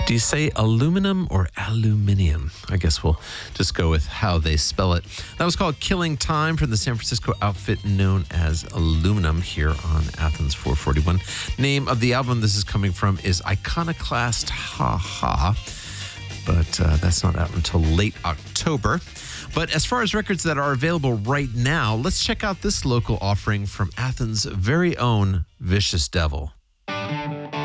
Do you say aluminum or aluminium? I guess we'll just go with how they spell it. That was called Killing Time from the San Francisco outfit known as Aluminum here on Athens 441. Name of the album this is coming from is Iconoclast Ha Ha, but that's not out until late October. But as far as records that are available right now, let's check out this local offering from Athens' very own Vicious Devil.